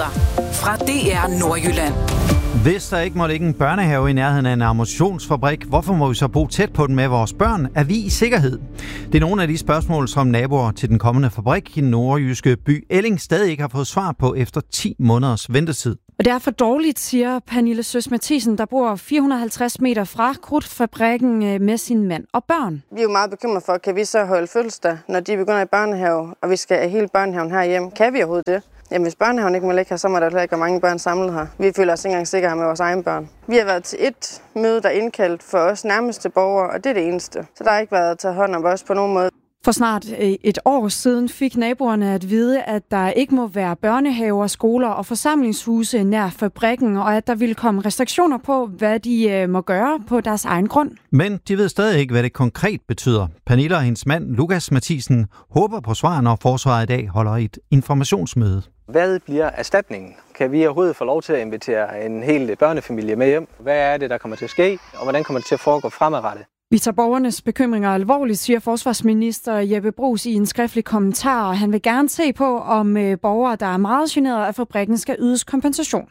nyheder fra DR Nordjylland. Hvis der ikke må ligge en børnehave i nærheden af en ammunitionsfabrik, hvorfor må vi så bo tæt på den med vores børn? Er vi i sikkerhed? Det er nogle af de spørgsmål, som naboer til den kommende fabrik i den nordjyske by Elling stadig ikke har fået svar på efter 10 måneders ventetid. Og det er for dårligt, siger Pernille Søs Mathisen, der bor 450 meter fra krudtfabrikken med sin mand og børn. Vi er jo meget bekymrede for, kan vi så holde fødselsdag, når de begynder i børnehave, og vi skal have hele børnehaven herhjemme? Kan vi overhovedet det? Jamen, hvis børnehaven ikke må ligge her, så må der ikke være mange børn samlet her. Vi føler os ikke engang sikre med vores egne børn. Vi har været til et møde, der er indkaldt for os nærmeste borgere, og det er det eneste. Så der har ikke været taget hånd om os på nogen måde. For snart et år siden fik naboerne at vide, at der ikke må være børnehaver, skoler og forsamlingshuse nær fabrikken, og at der ville komme restriktioner på, hvad de må gøre på deres egen grund. Men de ved stadig ikke, hvad det konkret betyder. Pernille og hendes mand, Lukas Mathisen, håber på svar, når forsvaret i dag holder et informationsmøde. Hvad bliver erstatningen? Kan vi overhovedet få lov til at invitere en hel børnefamilie med hjem? Hvad er det, der kommer til at ske, og hvordan kommer det til at foregå fremadrettet? Vi tager borgernes bekymringer alvorligt, siger forsvarsminister Jeppe Bruus i en skriftlig kommentar, og han vil gerne se på, om borgere, der er meget generet af fabrikken, skal ydes kompensation.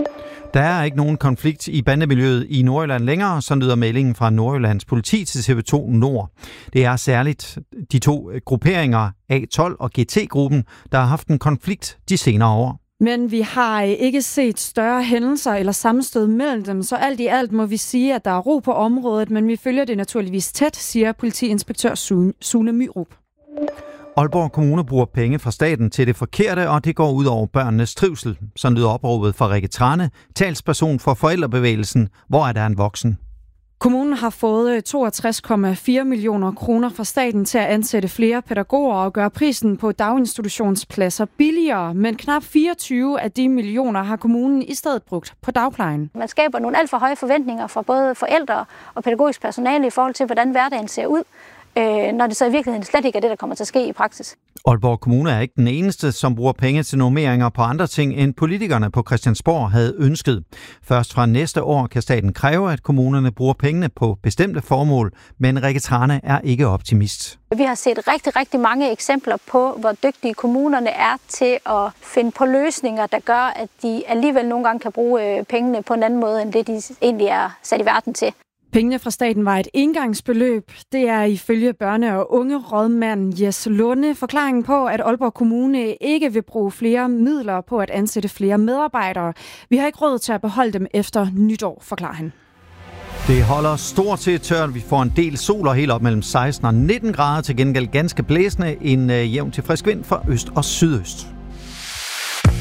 Der er ikke nogen konflikt i bandemiljøet i Nordjylland længere, så lyder meldingen fra Nordjyllands politi til TV2 Nord. Det er særligt de to grupperinger, A12 og GT-gruppen, der har haft en konflikt de senere år. Men vi har ikke set større hændelser eller sammenstød mellem dem, så alt i alt må vi sige, at der er ro på området, men vi følger det naturligvis tæt, siger politiinspektør Sune Myrup. Aalborg Kommune bruger penge fra staten til det forkerte, og det går ud over børnenes trivsel. Sådan lyder opråbet fra Rikke Trane, talsperson for forældrebevægelsen, hvor er der en voksen. Kommunen har fået 62,4 millioner kroner fra staten til at ansætte flere pædagoger og gøre prisen på daginstitutionspladser billigere, men knap 24 af de millioner har kommunen i stedet brugt på dagplejen. Man skaber nogle alt for høje forventninger fra både forældre og pædagogisk personale i forhold til, hvordan hverdagen ser ud, når det så i virkeligheden slet ikke er det, der kommer til at ske i praksis. Aalborg Kommune er ikke den eneste, som bruger penge til normeringer på andre ting, end politikerne på Christiansborg havde ønsket. Først fra næste år kan staten kræve, at kommunerne bruger pengene på bestemte formål, men Rikke Trane er ikke optimist. Vi har set rigtig, rigtig mange eksempler på, hvor dygtige kommunerne er til at finde på løsninger, der gør, at de alligevel nogle gange kan bruge pengene på en anden måde, end det de egentlig er sat i verden til. Pengene fra staten var et engangsbeløb. Det er ifølge børne- og ungerådmand Jes Lunde forklaringen på, at Aalborg Kommune ikke vil bruge flere midler på at ansætte flere medarbejdere. Vi har ikke råd til at beholde dem efter nytår, forklarer han. Det holder stort til tørt. Vi får en del sol og helt op mellem 16 og 19 grader. Til gengæld ganske blæsende. En jævn til frisk vind fra øst og sydøst.